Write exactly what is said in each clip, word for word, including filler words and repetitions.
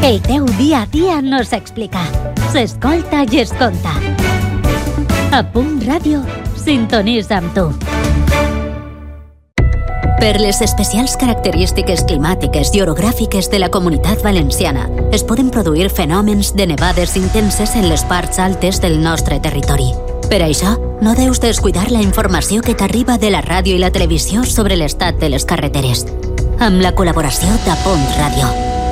El teu dia a dia no s'explica, s'escolta i es conta. A Punt Ràdio, sintonitza amb tu. Per les especials característiques climàtiques i orogràfiques de la Comunitat Valenciana, es poden produir fenòmens de nevades intenses en les parts altes del nostre territori. Per això, no deus descuidar la informació que t'arriba de la ràdio i la televisió sobre l'estat de les carreteres, amb la col·laboració de Punt Ràdio.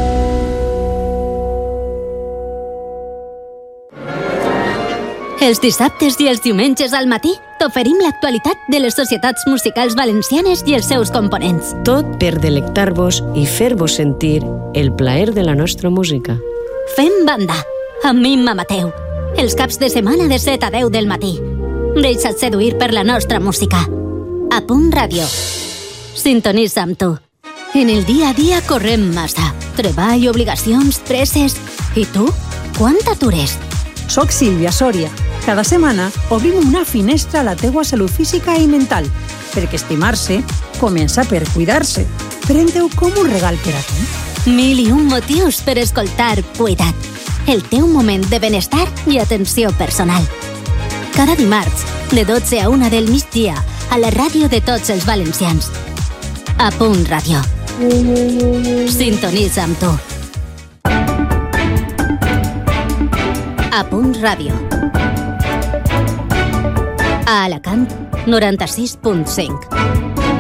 Els dissabtes i els diumenges al matí t'oferim l'actualitat de les societats musicals valencianes i els seus components. Tot per delectar-vos i fer-vos sentir el plaer de la nostra música. Fem banda, amb Imma Mateu, els caps de setmana de set a deu del matí. Deixa't seduir per la nostra música. A Punt Ràdio. Sintonitza amb tu. En el dia a dia correm massa. Treball, obligacions, presses... I tu? Quan t'atures? Soc Sílvia Sòria. Cada setmana obrim una finestra a la teua salut física i mental, perquè estimar-se comença per cuidar-se. Pren-te-ho com un regal per a tu. Mil i un motius per escoltar Cuida't, el teu moment de benestar i atenció personal. Cada dimarts, de dotze a una del migdia, a la ràdio de tots els valencians. A Punt Ràdio. Sintonitza amb tu. A Punt Ràdio. A Alacant, noranta-sis punt cinc.